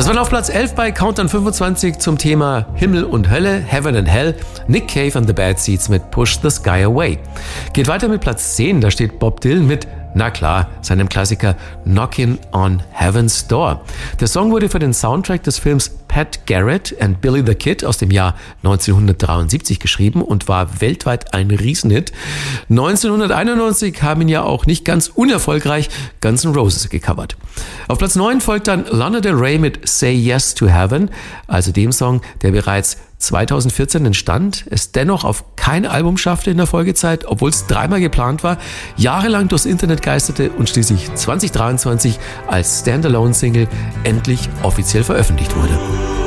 waren auf Platz 11 bei Countdown 25 zum Thema Himmel und Hölle, Heaven and Hell, Nick Cave and the Bad Seeds mit Push the Sky Away. Geht weiter mit Platz 10, da steht Bob Dylan mit, na klar, seinem Klassiker Knockin' on Heaven's Door. Der Song wurde für den Soundtrack des Films Pat Garrett and Billy the Kid aus dem Jahr 1973 geschrieben und war weltweit ein Riesenhit. 1991 haben ihn ja auch nicht ganz unerfolgreich Guns N' Roses gecovert. Auf Platz 9 folgt dann Lana Del Rey mit Say Yes to Heaven, also dem Song, der bereits 2014 entstand, es dennoch auf kein Album schaffte in der Folgezeit, obwohl es dreimal geplant war, jahrelang durchs Internet geisterte und schließlich 2023 als Standalone-Single endlich offiziell veröffentlicht wurde.